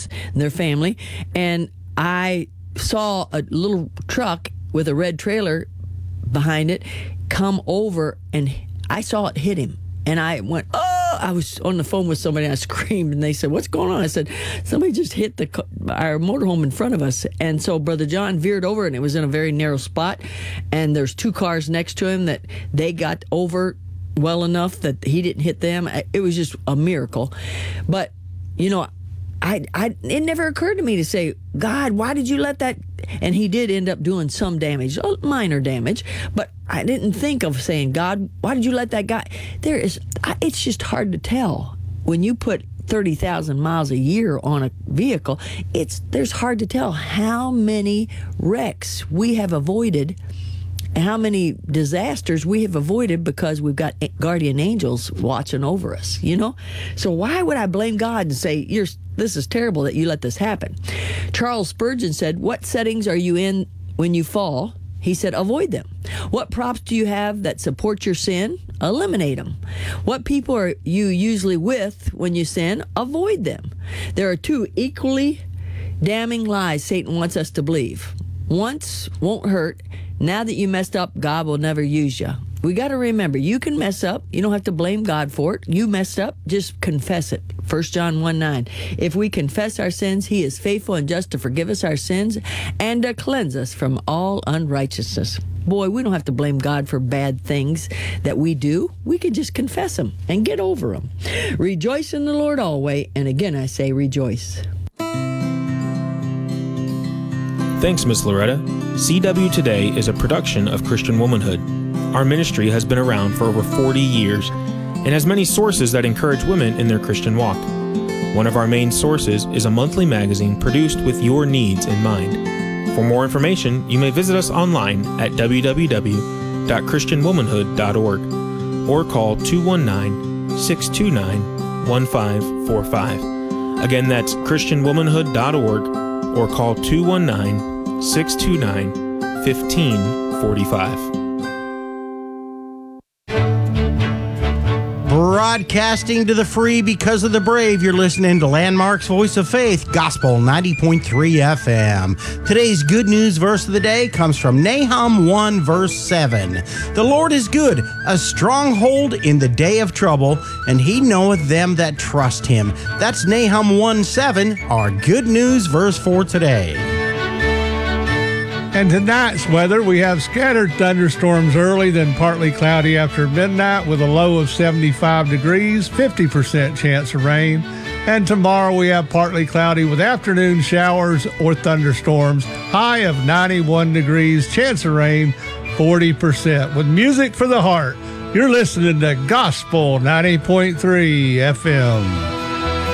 house and their family, and I saw a little truck with a red trailer behind it come over, and I saw it hit him. And I went, oh! I was on the phone with somebody, and I screamed, and they said, what's going on? I said, somebody just hit our motorhome in front of us. And so Brother John veered over, and it was in a very narrow spot, and there's 2 cars next to him that they got over well enough that he didn't hit them. It was just a miracle. But, you know, it never occurred to me to say, God, why did you let that? And he did end up doing some damage, minor damage, but I didn't think of saying, God, why did you let that guy? It's just hard to tell. When you put 30,000 miles a year on a vehicle, there's hard to tell how many wrecks we have avoided, how many disasters we have avoided because we've got guardian angels watching over us, you know? So why would I blame God and say, this is terrible that you let this happen? Charles Spurgeon said, what settings are you in when you fall? He said, avoid them. What props do you have that support your sin? Eliminate them. What people are you usually with when you sin? Avoid them. There are 2 equally damning lies Satan wants us to believe. Once won't hurt. Now that you messed up, God will never use you. We got to remember, you can mess up. You don't have to blame God for it. You messed up, just confess it. 1 John 1:9. If we confess our sins, he is faithful and just to forgive us our sins and to cleanse us from all unrighteousness. Boy, we don't have to blame God for bad things that we do. We can just confess them and get over them. Rejoice in the Lord always. And again, I say rejoice. Thanks, Miss Loretta. CW Today is a production of Christian Womanhood. Our ministry has been around for over 40 years and has many sources that encourage women in their Christian walk. One of our main sources is a monthly magazine produced with your needs in mind. For more information, you may visit us online at www.christianwomanhood.org or call 219-629-1545. Again, that's christianwomanhood.org or call 219-629-1545. Broadcasting to the free because of the brave, you're listening to Landmark's Voice of Faith, Gospel 90.3 FM. Today's good news verse of the day comes from Nahum 1, verse 7. The Lord is good, a stronghold in the day of trouble, and he knoweth them that trust him. That's Nahum 1:7, our good news verse for today. And tonight's weather, we have scattered thunderstorms early, then partly cloudy after midnight with a low of 75 degrees, 50% chance of rain. And tomorrow we have partly cloudy with afternoon showers or thunderstorms, high of 91 degrees, chance of rain, 40%. With music for the heart, you're listening to Gospel 90.3 FM.